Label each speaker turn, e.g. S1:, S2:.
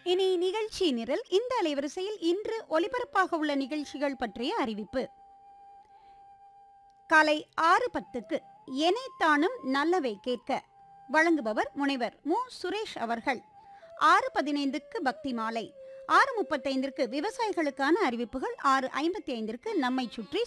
S1: இனி நிகழ்ச்சி நிரல். இந்த அலைவரிசையில் இன்று ஒலிபரப்பாக உள்ள நிகழ்ச்சிகள் பற்றிய அறிவிப்பு. காலை 6:10க்கு எனைத்தானும் நல்லவை கேட்க வழங்குபவர் முனைவர் மு. சுரேஷ் அவர்கள். 6:15க்கு பக்தி மாலை, 6:35க்கு விவசாயிகளுக்கான அறிவிப்புகள், 6:55க்கு நம்மை சுற்றி